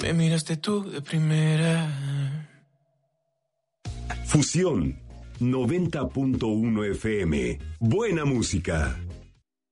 Me miraste tú de primera. Fusión 90.1 FM. Buena música.